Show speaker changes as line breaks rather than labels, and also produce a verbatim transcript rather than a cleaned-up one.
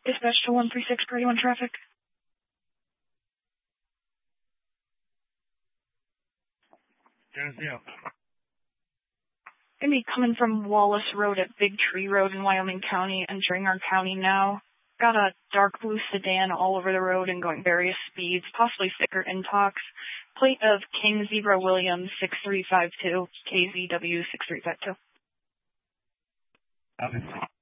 Dispatch to one three six, party one traffic.
Geneseo.
Gonna be coming from Wallace Road at Big Tree Road in Wyoming County, entering our county now. Got a dark blue sedan all over the road and going various speeds, possibly thicker intox. Plate of King Zebra Williams six three five two, K Z W six three five two.
Obviously.